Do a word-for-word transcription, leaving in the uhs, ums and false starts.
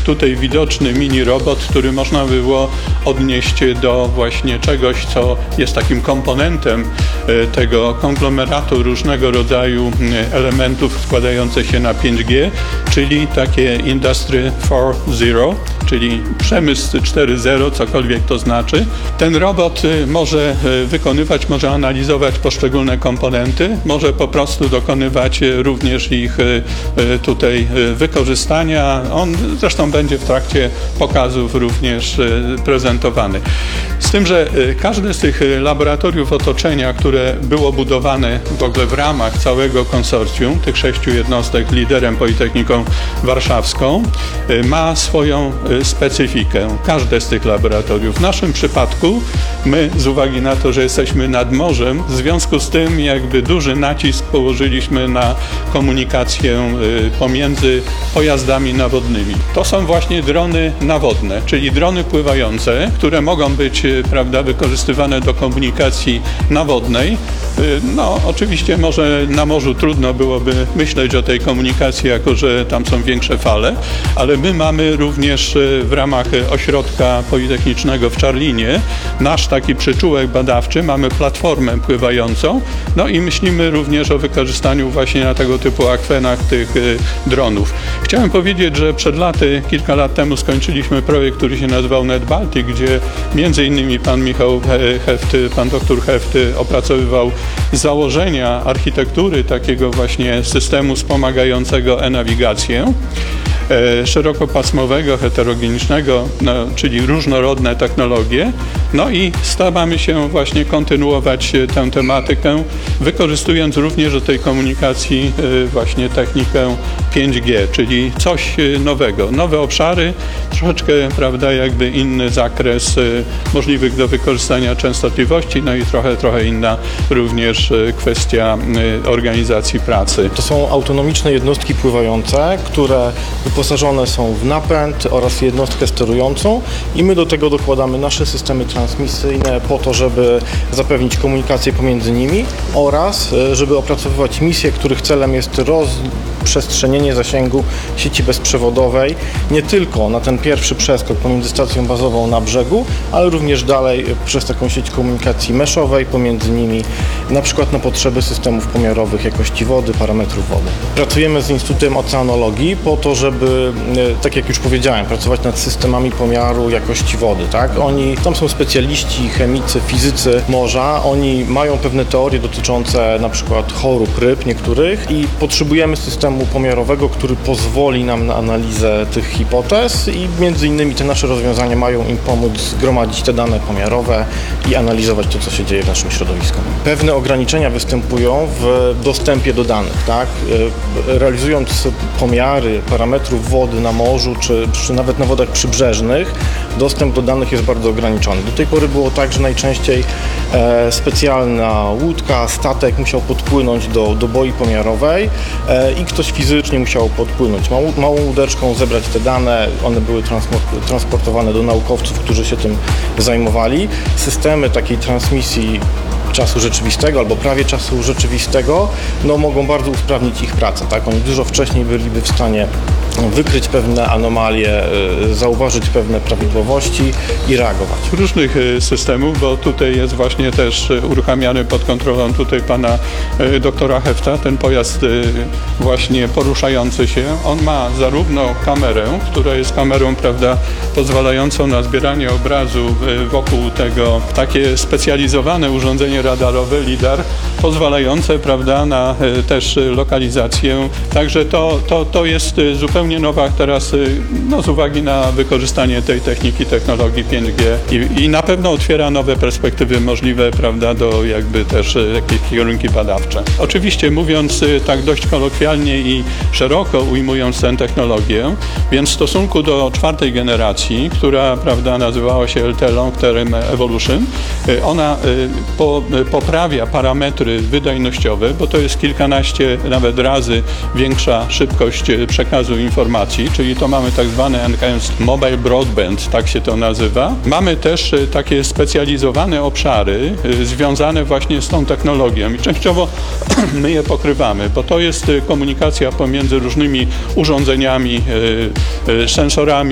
tutaj widoczny mini robot, który można było odnieść do właśnie czegoś, co jest takim komponentem tego konglomeratu różnego rodzaju elementów składających się na pięć G, czyli takie Industry cztery zero, czyli przemysł cztery zero, cokolwiek to znaczy. Ten robot może wykonywać, może analizować poszczególne komponenty, może po prostu dokonywać również ich tutaj wykorzystania. On zresztą będzie w trakcie pokazów również prezentowany. Z tym, że każde z tych laboratoriów otoczenia, które było budowane w ogóle w ramach całego konsorcjum, tych sześciu jednostek liderem Politechniką Warszawską, ma swoją specyfikę. Każde z tych laboratoriów. W naszym przypadku my, z uwagi na to, że jesteśmy nad morzem, w związku z tym jakby duży nacisk położyliśmy na komunikację pomiędzy pojazdami nawodnymi. To są właśnie drony nawodne, czyli drony pływające, które mogą być, prawda, wykorzystywane do komunikacji nawodnej. No, oczywiście może na morzu trudno byłoby myśleć o tej komunikacji, jako że tam są większe fale, ale my mamy również w ramach ośrodka politechnicznego w Czarlinie nasz taki przyczółek badawczy, mamy platformę pływającą, no i myślimy również o wykorzystaniu właśnie na tego typu akwenach tych dronów. Chciałem powiedzieć, że przed laty, kilka lat temu skończyliśmy projekt, który się nazywał NetBaltic, gdzie między innymi pan Michał Hefty, pan doktor Hefty opracowywał założenia architektury takiego właśnie systemu wspomagającego e-nawigację szerokopasmowego, heterogenicznego, no, czyli różnorodne technologie. No i staramy się właśnie kontynuować tę tematykę, wykorzystując również do tej komunikacji właśnie technikę pięć G, czyli coś nowego, nowe obszary, troszeczkę, prawda, jakby inny zakres możliwych do wykorzystania częstotliwości, no i trochę, trochę inna również kwestia organizacji pracy. To są autonomiczne jednostki pływające, które wyposażone są w napęd oraz jednostkę sterującą i my do tego dokładamy nasze systemy transmisyjne po to, żeby zapewnić komunikację pomiędzy nimi oraz żeby opracowywać misje, których celem jest rozprzestrzenienie zasięgu sieci bezprzewodowej nie tylko na ten pierwszy przeskok pomiędzy stacją bazową na brzegu, ale również dalej przez taką sieć komunikacji meszowej pomiędzy nimi, na przykład na potrzeby systemów pomiarowych jakości wody, parametrów wody. Pracujemy z Instytutem Oceanologii po to, żeby, tak jak już powiedziałem, pracować nad systemami pomiaru jakości wody, tak? Oni, tam są specjaliści, chemicy, fizycy morza, oni mają pewne teorie dotyczące na przykład chorób ryb niektórych i potrzebujemy systemu pomiarowego, który pozwoli nam na analizę tych hipotez i między innymi te nasze rozwiązania mają im pomóc zgromadzić te dane pomiarowe i analizować to, co się dzieje w naszym środowisku. Pewne ograniczenia występują w dostępie do danych, tak? Realizując pomiary parametrów wody na morzu, czy, czy nawet na wodach przybrzeżnych, dostęp do danych jest bardzo ograniczony. Do tej pory było tak, że najczęściej e, specjalna łódka, statek musiał podpłynąć do, do boi pomiarowej e, i ktoś fizycznie musiał podpłynąć małą, małą łódeczką, zebrać te dane, one były transportowane do naukowców, którzy się tym zajmowali. Systemy takiej transmisji czasu rzeczywistego albo prawie czasu rzeczywistego, no mogą bardzo usprawnić ich pracę, tak? Oni dużo wcześniej byliby w stanie wykryć pewne anomalie, zauważyć pewne prawidłowości i reagować. Różnych systemów, bo tutaj jest właśnie też uruchamiany pod kontrolą tutaj pana doktora Hefta, ten pojazd właśnie poruszający się. On ma zarówno kamerę, która jest kamerą, prawda, pozwalającą na zbieranie obrazu wokół tego, takie specjalizowane urządzenie radarowe, lidar, pozwalające, prawda, na też lokalizację. Także to, to, to jest zupełnie nowa teraz, no, z uwagi na wykorzystanie tej techniki, technologii pięć G i, i na pewno otwiera nowe perspektywy możliwe, prawda, do jakby też jakieś kierunki badawcze. Oczywiście mówiąc tak dość kolokwialnie i szeroko ujmując tę technologię, więc w stosunku do czwartej generacji, która, prawda, nazywała się L T E Long Term Evolution, ona po, poprawia parametry wydajnościowe, bo to jest kilkanaście nawet razy większa szybkość przekazu informacji, czyli to mamy tak zwany Enhanced Mobile Broadband, tak się to nazywa. Mamy też takie specjalizowane obszary związane właśnie z tą technologią i częściowo my je pokrywamy, bo to jest komunikacja pomiędzy różnymi urządzeniami, sensorami,